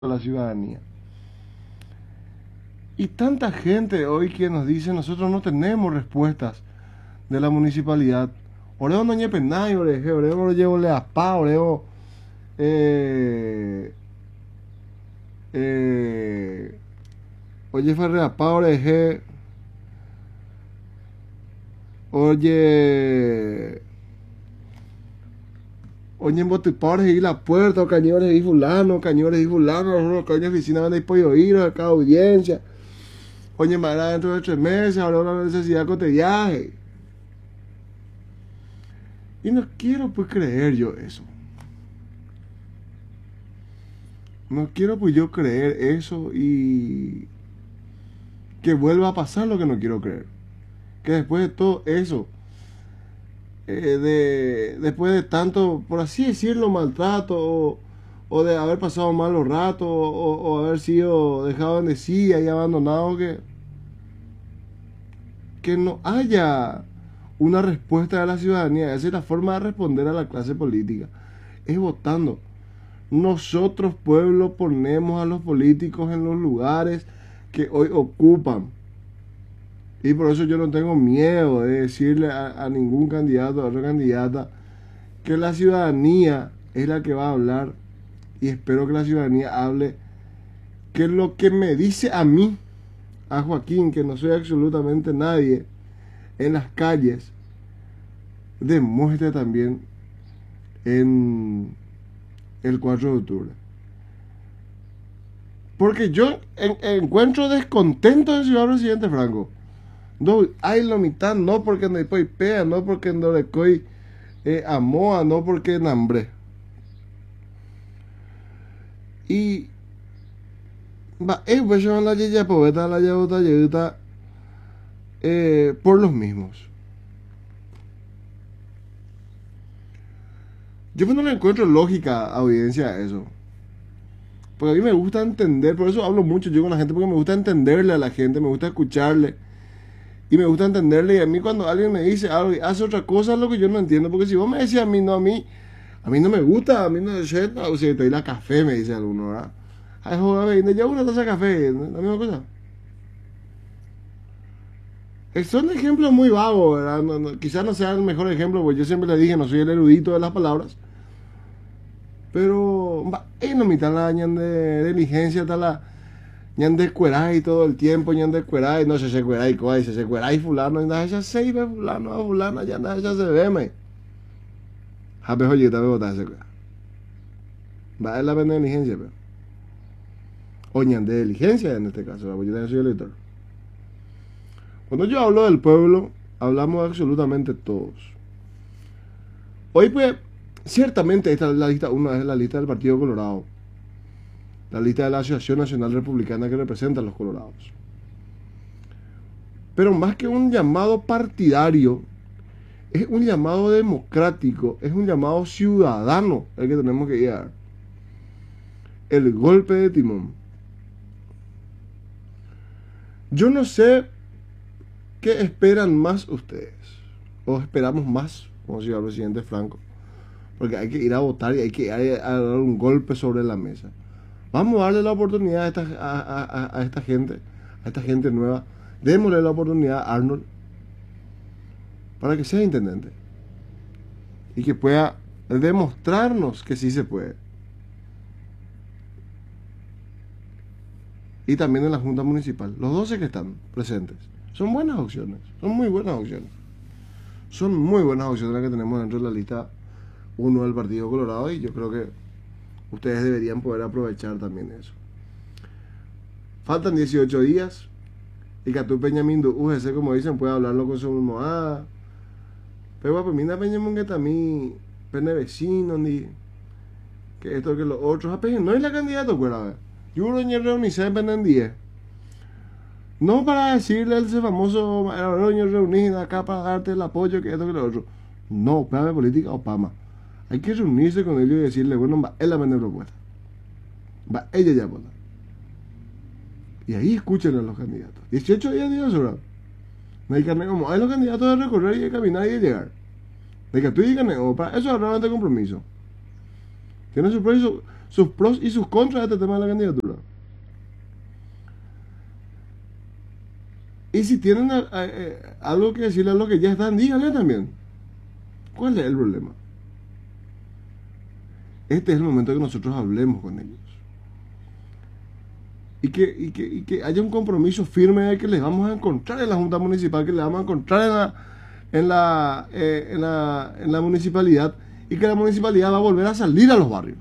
a la ciudadanía. Y tanta gente hoy que nos dice nosotros no tenemos respuestas de la municipalidad. Oreo no ñepe nada, oreo no llevo le aspa, oreo eh, eh, oye ferre aspa, oreje, oye oye embotipores y la puerta, o cañones y fulano, no, coño oficina van a ir pollo ir a cada audiencia. Oye, madre, dentro de 3 meses, ahora una necesidad que te viaje. Y no quiero pues creer yo eso. No quiero pues yo creer eso y que vuelva a pasar lo que no quiero creer. Que después de todo eso, después de tanto, por así decirlo, maltrato o de haber pasado malos ratos o haber sido dejado en decía y abandonado, que no haya una respuesta de la ciudadanía. Esa es la forma de responder a la clase política. Es votando. Nosotros, pueblo, ponemos a los políticos en los lugares que hoy ocupan. Y por eso yo no tengo miedo de decirle a ningún candidato, a otra candidata, que la ciudadanía es la que va a hablar. Y espero que la ciudadanía hable, que lo que me dice a mí, a Joaquín, que no soy absolutamente nadie en las calles, demuestre también en el 4 de octubre. Porque yo encuentro descontento en Ciudad Presidente Franco. No, hay la mitad, no porque no hay pea, no porque no le coi amoa, no porque nambre. Y va, pues yo la yaya poeta, la yaya por los mismos. Yo no le encuentro lógica, audiencia, a eso. Porque a mí me gusta entender, por eso hablo mucho yo con la gente, porque me gusta entenderle a la gente, me gusta escucharle. Y me gusta entenderle. Y a mí cuando alguien me dice algo y hace otra cosa, es lo que yo no entiendo. Porque si vos me decís a mí no me gusta, a mí no, o sea, te doy la café, me dice alguno, ¿verdad? Ay, joder, ya una taza de café, la misma cosa. Son ejemplos muy vagos, ¿verdad? Quizás no sea el mejor ejemplo, porque yo siempre le dije, no soy el erudito de las palabras. Pero, no me está la diligencia, está la ñande cueray todo el tiempo, ñande cueray, no se cueray, coay, se cueray fulano, y nada, ya se ve fulano, a fulano, ya nada, ya se ve, me. Jape joyita, me botar ese cueray. Va a la pena diligencia, pero. O ñande diligencia en este caso, porque yo también soy el editor. Cuando yo hablo del pueblo, hablamos absolutamente todos. Hoy, pues, ciertamente esta es la lista, una es la lista del Partido Colorado. La lista de la Asociación Nacional Republicana que representa a los colorados. Pero más que un llamado partidario, es un llamado democrático, es un llamado ciudadano el que tenemos que ir a dar. El golpe de timón. Yo no sé qué esperan más ustedes, o esperamos más, como decía el presidente Franco, porque hay que ir a votar y hay que ir a dar un golpe sobre la mesa. Vamos a darle la oportunidad a esta gente nueva. Démosle la oportunidad a Arnold para que sea intendente y que pueda demostrarnos que sí se puede. Y también en la Junta Municipal, los 12 que están presentes. Son buenas opciones, son muy buenas opciones. Son muy buenas opciones las que tenemos dentro de la lista 1 del Partido Colorado y yo creo que ustedes deberían poder aprovechar también eso. Faltan 18 días y Catú Peñamindu UGC, como dicen, puede hablarlo con su almohada. Pero pues mira Peñamun que también pene vecino ni que esto que los otros no es la candidata, pues a ver. Yo no reuní se en 10. No para decirle a ese famoso reunir acá para darte el apoyo que esto que lo otro. No, para política o PAMA. Hay que reunirse con ellos y decirle, bueno, va, él la vende propuesta. Va, ella ya vota. Y ahí escuchen a los candidatos. 18 días de sobra. No hay carne como, hay los candidatos de recorrer y de caminar y de llegar. De que tú digas, para eso es realmente compromiso. Tiene sus pros y sus contras de este tema de la candidatura. Y si tienen algo que decirle a los que ya están, díganle también. ¿Cuál es el problema? Este es el momento que nosotros hablemos con ellos. Y que haya un compromiso firme de que les vamos a encontrar en la Junta Municipal, que les vamos a encontrar en la municipalidad, y que la municipalidad va a volver a salir a los barrios.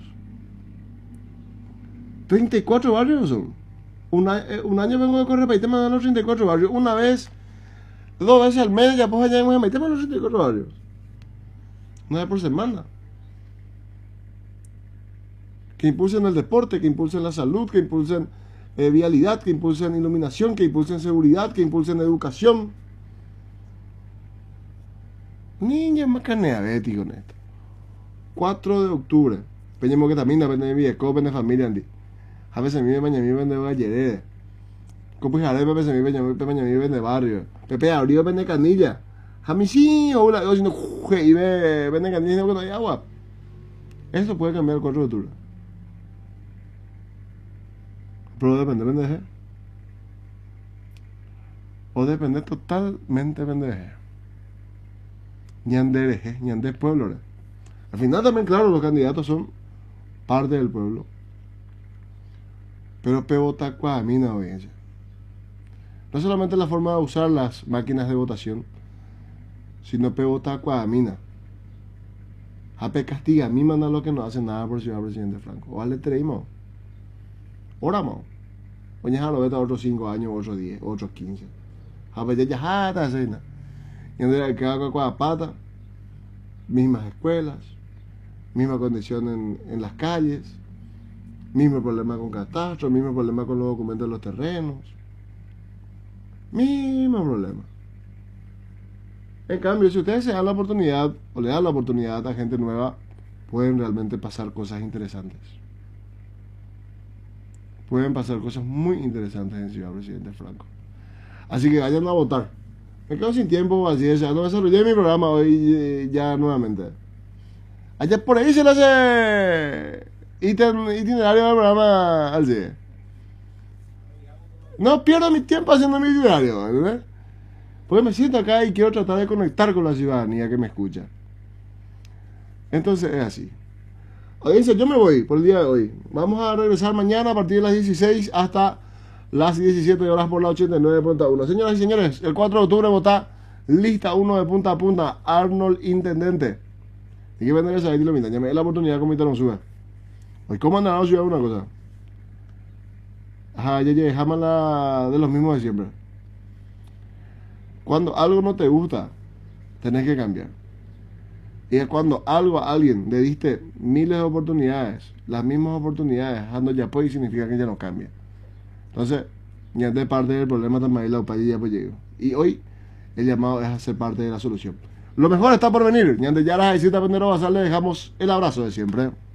34 barrios son. Un año vengo de Correpaité, me dan los 34 barrios. Una vez, 2 veces al mes, ya pues allá en Maite, los 34 barrios. Una vez por semana. Que impulsen el deporte, que impulsen la salud, que impulsen vialidad, que impulsen iluminación, que impulsen seguridad, que impulsen educación. Niña macanea, Betty con esto. 4 de octubre. Peñemo que también depende de mi eco, de familia, Andy. A veces mi peña mi vende galleré. Como jare pepe se mi peña mi vende barrio. Pepe abrió vende canilla. A mí sí, o la si no y vende canilla no hay agua. Eso puede cambiar el 4 de octubre. Pero depende de o depende totalmente de ñande pueblo. Al final también, claro, los candidatos son parte del pueblo. Pero pebota cuamina audiencia. No solamente la forma de usar las máquinas de votación, sino pebota cuamina. Jape castiga, a mí manda lo que no hace nada por ciudad presidente Franco. O le treimo. Oramos. Oye, ya lo vete a otros 5 años, otros 10, otros 15. Jape ya jata cena. Y entonces que haga con la pata, mismas escuelas, misma condición en las calles, mismo problema con catastro, mismo problema con los documentos de los terrenos, mismo problema. En cambio, si ustedes se dan la oportunidad o le dan la oportunidad a gente nueva, pueden realmente pasar cosas interesantes. Pueden pasar cosas muy interesantes en Ciudad Presidente Franco. Así que vayan a votar. Me quedo sin tiempo, así es, ya no desarrollé mi programa hoy ya nuevamente. Allá por ahí se le hace itinerario del programa al CIE. No pierdo mi tiempo haciendo mi itinerario, ¿entendés? Porque me siento acá y quiero tratar de conectar con la ciudadanía que me escucha. Entonces es así. Audiencia, yo me voy por el día de hoy. Vamos a regresar mañana a partir de las 16 hasta las 17 horas por la 89.1. Señoras y señores, el 4 de octubre vota lista 1 de punta a punta, Arnold Intendente. Y que vender esa lo minta. Llamé la oportunidad como no sube. Hoy, ¿cómo andan a la ciudad? Una cosa. Ajá, ya, jamás la de los mismos de siempre. Cuando algo no te gusta, tenés que cambiar. Y es cuando algo a alguien le diste miles de oportunidades, las mismas oportunidades, ando ya pues, significa que ya no cambia. Entonces, ya de parte del problema también la UPAY ya pues llegó. Y hoy el llamado es a ser parte de la solución. Lo mejor está por venir. Ya las visitas Pendero Basal le dejamos el abrazo de siempre.